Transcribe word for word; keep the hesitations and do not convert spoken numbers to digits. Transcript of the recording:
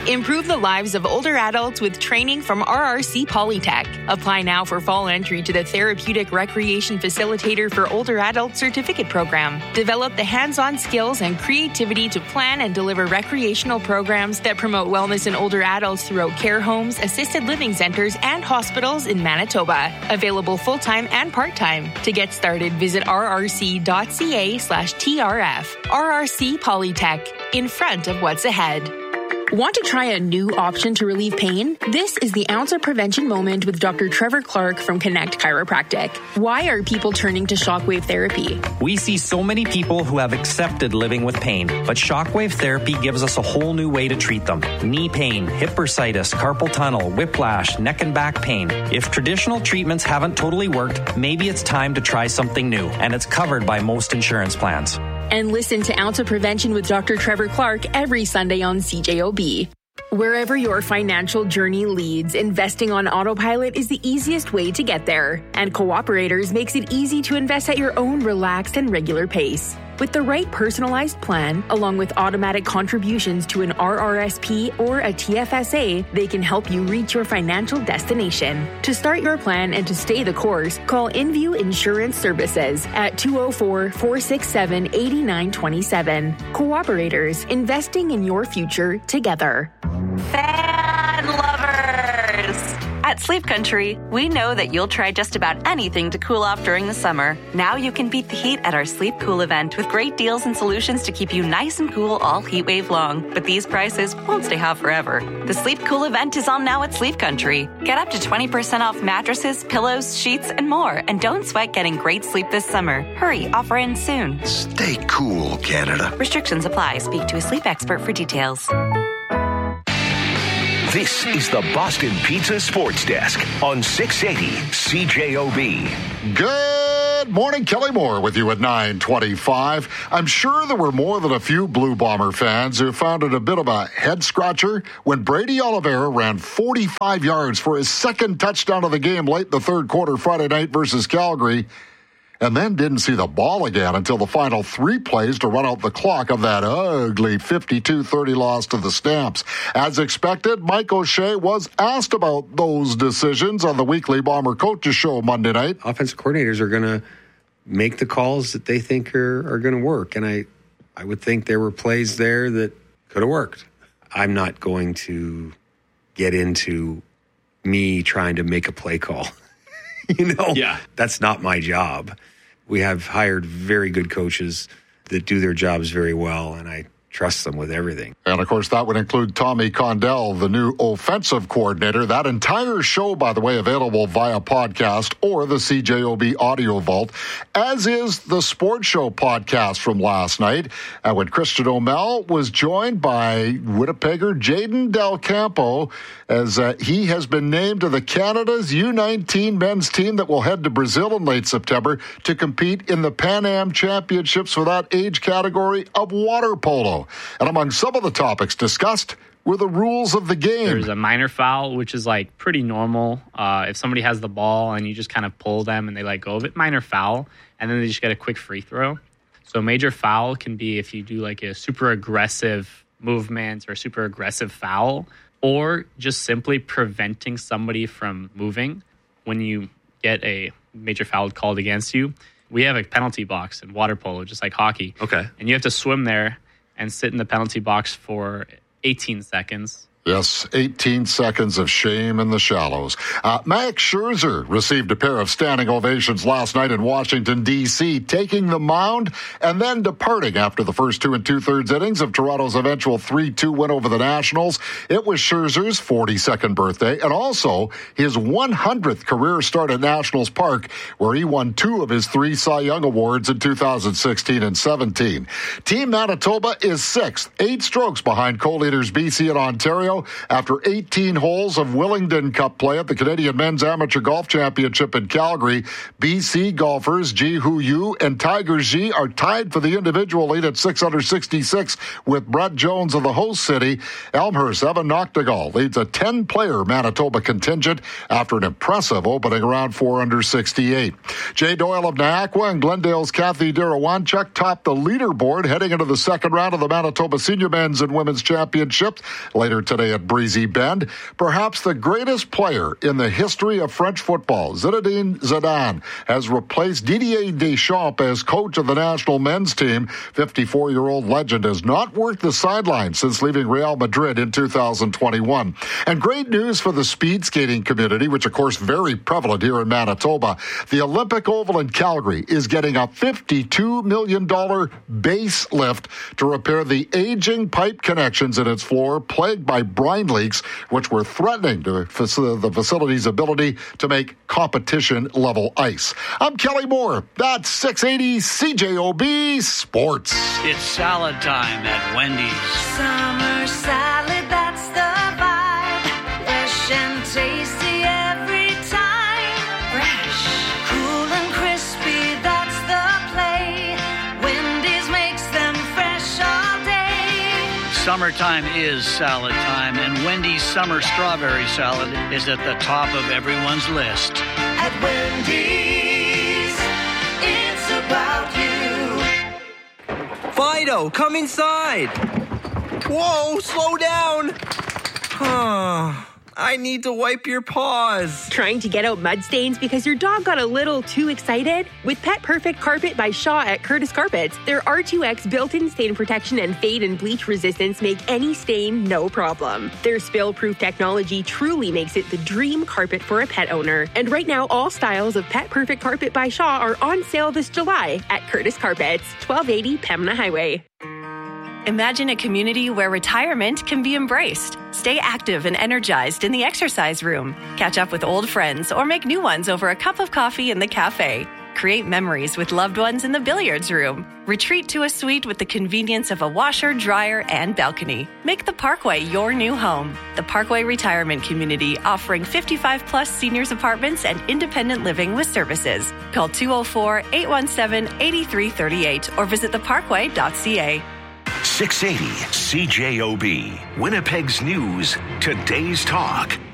Improve the lives of older adults with training from R R C Polytech. Apply now for fall entry to the Therapeutic Recreation Facilitator for Older Adults Certificate Program. Develop the hands-on skills and creativity to plan and deliver recreational programs that promote wellness in older adults throughout care homes, assisted living centers, and hospitals in Manitoba. Available full-time and part-time. To get started, visit rrc.ca slash TRF. R R C Polytech, in front of what's ahead. Want to try a new option to relieve pain? This is the Ounce of Prevention Moment with Doctor Trevor Clark from Connect Chiropractic. Why are people turning to shockwave therapy? We see so many people who have accepted living with pain, but shockwave therapy gives us a whole new way to treat them. Knee pain, hip bursitis, carpal tunnel, whiplash, neck and back pain. If traditional treatments haven't totally worked, maybe it's time to try something new, and it's covered by most insurance plans. And listen to Ounce of Prevention with Doctor Trevor Clark every Sunday on C J O B. Wherever your financial journey leads, investing on autopilot is the easiest way to get there. And Cooperators makes it easy to invest at your own relaxed and regular pace. With the right personalized plan, along with automatic contributions to an R R S P or a T F S A, they can help you reach your financial destination. To start your plan and to stay the course, call InView Insurance Services at two oh four, four six seven, eight nine two seven. Cooperators, investing in your future together. Fan lovers! At Sleep Country, we know that you'll try just about anything to cool off during the summer. Now you can beat the heat at our Sleep Cool event with great deals and solutions to keep you nice and cool all heat wave long. But these prices won't stay hot forever. The Sleep Cool event is on now at Sleep Country. Get up to twenty percent off mattresses, pillows, sheets, and more. And don't sweat getting great sleep this summer. Hurry, offer ends soon. Stay cool, Canada. Restrictions apply. Speak to a sleep expert for details. This is the Boston Pizza Sports Desk on six eighty C J O B. Good morning, Kelly Moore with you at nine twenty-five. I'm sure there were more than a few Blue Bomber fans who found it a bit of a head-scratcher when Brady Oliveira ran forty-five yards for his second touchdown of the game late in the third quarter Friday night versus Calgary, and then didn't see the ball again until the final three plays to run out the clock of that ugly fifty-two thirty loss to the Stamps. As expected, Mike O'Shea was asked about those decisions on the weekly Bomber Coaches Show Monday night. Offensive coordinators are going to make the calls that they think are, are going to work, and I, I would think there were plays there that could have worked. I'm not going to get into me trying to make a play call. You know, yeah. That's not my job. We have hired very good coaches that do their jobs very well, and I trust them with everything. And, of course, that would include Tommy Condell, the new offensive coordinator. That entire show, by the way, available via podcast or the C J O B Audio Vault, as is the Sports Show podcast from last night, uh, when Christian O'Mell was joined by Winnipegger Jayden Del Campo, as uh, he has been named to the Canada's U nineteen men's team that will head to Brazil in late September to compete in the Pan Am Championships for that age category of water polo. And among some of the topics discussed were the rules of the game. There's a minor foul, which is like pretty normal. Uh, if somebody has the ball and you just kind of pull them and they let go of it, minor foul, and then they just get a quick free throw. So major foul can be if you do like a super aggressive movement or super aggressive foul, or just simply preventing somebody from moving. When you get a major foul called against you, we have a penalty box in water polo, just like hockey. Okay. And you have to swim there and sit in the penalty box for eighteen seconds. Yes, eighteen seconds of shame in the shallows. Uh, Max Scherzer received a pair of standing ovations last night in Washington, D C, taking the mound and then departing after the first two and two-thirds innings of Toronto's eventual three two win over the Nationals. It was Scherzer's forty-second birthday and also his one hundredth career start at Nationals Park, where he won two of his three Cy Young Awards in two thousand sixteen and seventeen. Team Manitoba is sixth, eight strokes behind co-leaders B C and Ontario, after eighteen holes of Willingdon Cup play at the Canadian Men's Amateur Golf Championship in Calgary. B C golfers Ji Hoo Yu and Tiger Xi are tied for the individual lead at six under sixty-six with Brett Jones of the host city. Elmhurst Evan Noctegal leads a ten-player Manitoba contingent after an impressive opening around four under sixty-eight. Jay Doyle of Niagara and Glendale's Kathy Darawanchuk topped the leaderboard heading into the second round of the Manitoba Senior Men's and Women's Championships. Later today, Saturday at Breezy Bend. Perhaps the greatest player in the history of French football, Zinedine Zidane, has replaced Didier Deschamps as coach of the national men's team. fifty-four-year-old legend has not worked the sidelines since leaving Real Madrid in two thousand twenty-one. And great news for the speed skating community, which of course very prevalent here in Manitoba. The Olympic Oval in Calgary is getting a fifty-two million dollars base lift to repair the aging pipe connections in its floor plagued by brine leaks, which were threatening to the facility's ability to make competition-level ice. I'm Kelly Moore. That's six eighty C J O B Sports. It's salad time at Wendy's. Summer salad, that's the vibe. Fresh and tasty every time. Fresh, cool and crispy, that's the play. Wendy's makes them fresh all day. Summertime is salad time, and Wendy's summer strawberry salad is at the top of everyone's list. At Wendy's, it's about you. Fido, come inside. Whoa, slow down. Huh. I need to wipe your paws. Trying to get out mud stains because your dog got a little too excited? With Pet Perfect Carpet by Shaw at Curtis Carpets, their R two X built-in stain protection and fade and bleach resistance make any stain no problem. Their spill-proof technology truly makes it the dream carpet for a pet owner. And right now, all styles of Pet Perfect Carpet by Shaw are on sale this July at Curtis Carpets, twelve eighty Pembina Highway. Imagine a community where retirement can be embraced. Stay active and energized in the exercise room. Catch up with old friends or make new ones over a cup of coffee in the cafe. Create memories with loved ones in the billiards room. Retreat to a suite with the convenience of a washer, dryer, and balcony. Make the Parkway your new home. The Parkway Retirement Community, offering fifty-five plus seniors apartments and independent living with services. Call two oh four, eight one seven, eight three three eight or visit the parkway dot c a. six eighty C J O B, Winnipeg's news, today's talk.